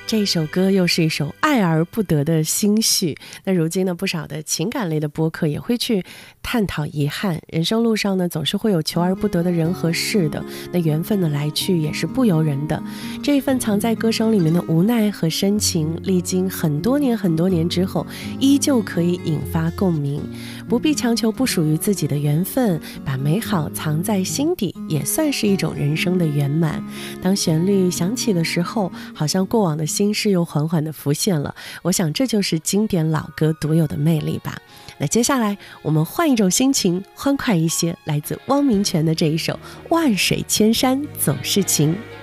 这首歌又是一首爱而不得的心绪。那如今呢，不少的情感类的播客也会去探讨遗憾，人生路上呢总是会有求而不得的人和事的，那缘分的来去也是不由人的。这一份藏在歌声里面的无奈和深情，历经很多年之后，依旧可以引发共鸣。不必强求不属于自己的缘分，把美好藏在心底，也算是一种人生的圆满。当旋律响起的时候，好像过往的心事又缓缓地浮现了。我想这就是经典老歌独有的魅力吧。那接下来我们换一种心情，欢快一些，来自汪明荃的这一首《万水千山总是情》。